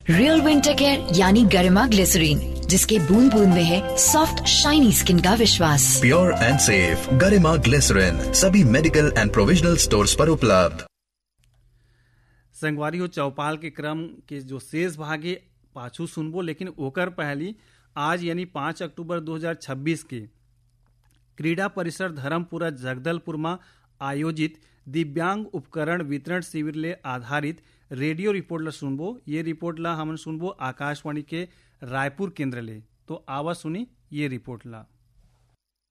Real winter care यानी गरिमा glycerine, जिसके बूंद बूंद में है सॉफ्ट शाइनी स्किन का विश्वास। Pure and safe Garima glycerine सभी मेडिकल एंड प्रोविजनल स्टोर्स पर उपलब्ध। संगवारी हो चौपाल के क्रम के जो शेष भागे पाछू सुनबो, लेकिन ओकर पहली आज यानी 5 अक्टूबर 2026 के क्रीडा परिसर धर्मपुरा जगदलपुर में आयोजित दिव्यांग उपकरण वितरण शिविर ले आधारित रेडियो रिपोर्ट ला सुनबो। ये रिपोर्ट ला हम सुनबो आकाशवाणी के रायपुर केंद्र ले। तो आवा सुनी ये रिपोर्ट ला।